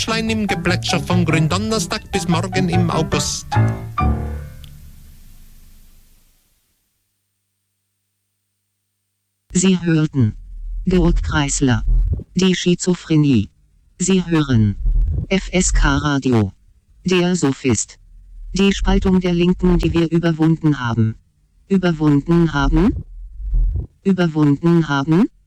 Fischlein im Geplätscher von Gründonnerstag bis morgen im August. Sie hörten Georg Kreisler. Die Schizophrenie. Sie hören FSK Radio. Der Sophist. Die Spaltung der Linken, die wir überwunden haben. Überwunden haben? Überwunden haben?